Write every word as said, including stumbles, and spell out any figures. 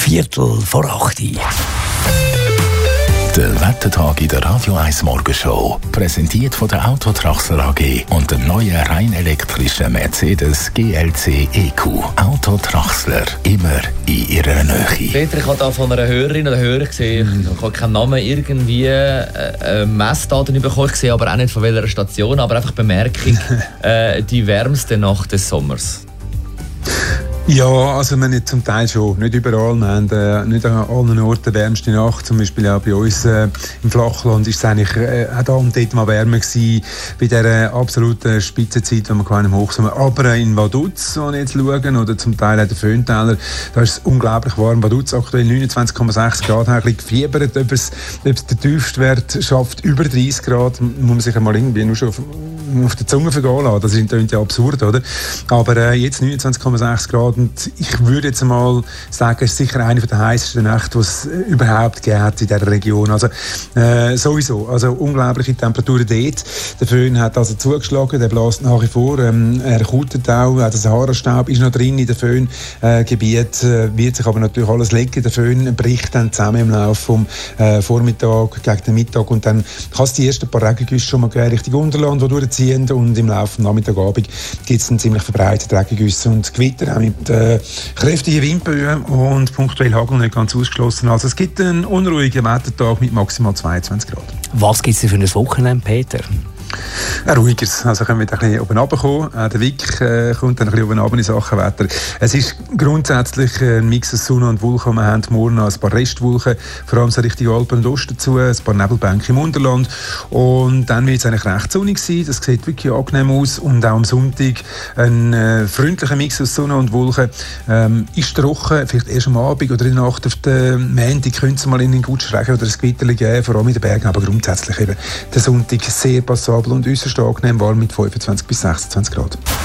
Viertel vor acht. Der Wettertag in der Radio eins Morgenshow, präsentiert von der Autotraxler A G und dem neuen rein elektrischen Mercedes G L C E Q. Autotraxler, immer in ihrer Nähe. Peter, ich habe da von einer Hörerin oder Hörer gesehen, ich habe keinen Namen, irgendwie äh, Messdaten bekommen, ich sehe aber auch nicht von welcher Station, aber einfach Bemerkung, äh, die wärmste Nacht des Sommers. Ja, also wir nicht zum Teil schon, nicht überall. Wir haben äh, nicht an allen Orten wärmste Nacht, zum Beispiel auch bei uns äh, im Flachland ist es eigentlich äh, auch da und dort mal wärmer gewesen, bei dieser absoluten Spitzenzeit, die wir quasi im Hochsommer. Aber in Vaduz, wo wir jetzt schauen, oder zum Teil auch der Föhntäler, da ist es unglaublich warm. Vaduz aktuell neunundzwanzig Komma sechs Grad, haben ein bisschen gefiebert, ob es, ob es der Tiefstwert schafft, über dreißig Grad, muss man sich einmal irgendwie nur schon auf, auf der Zunge vergehen lassen. Das ist ja absurd, oder? Aber äh, jetzt neunundzwanzig Komma sechs Grad. Und ich würde jetzt mal sagen, es ist sicher eine der heißesten Nächte, die es überhaupt gegeben hat in dieser Region. Also äh, sowieso, also unglaubliche Temperaturen dort. Der Föhn hat also zugeschlagen, der bläst nach wie vor. Ähm, er kutet auch, der Sahara-Staub ist noch drin in den Föhngebiet, äh, wird sich aber natürlich alles legen. Der Föhn bricht dann zusammen im Laufe vom äh, Vormittag gegen den Mittag und dann kann es die ersten paar Regengüsse schon mal geben, Richtung Unterland, die durchziehen, und im Laufe des Nachmittagabend gibt es dann ziemlich verbreitete Regengüsse und Gewitter auch mit äh, kräftige Windböen und punktuell Hagel nicht ganz ausgeschlossen. Also es gibt einen unruhigen Wettertag mit maximal zweiundzwanzig Grad. Was gibt es denn für ein Wochenende, Peter? Ein ruhigeres. Also können wir ein bisschen oben runterkommen. Auch der Wick äh, kommt dann ein bisschen oben runter in Sachen Wetter. Es ist grundsätzlich ein Mix aus Sonne und Wolken. Wir haben morgen noch ein paar Restwolken, vor allem so Richtung Alpen und Ost dazu, ein paar Nebelbänke im Unterland. Und dann wird es eigentlich recht sonnig sein. Das sieht wirklich angenehm aus. Und auch am Sonntag ein äh, freundlicher Mix aus Sonne und Wolken. Ähm, ist trocken, vielleicht erst am Abend oder in der Nacht auf der Montag könnte es mal in den Gutschregen oder ein Gewitter geben, vor allem in den Bergen. Aber grundsätzlich eben der Sonntag sehr passabel und äußerst angenehm warm mit fünfundzwanzig bis sechsundzwanzig Grad.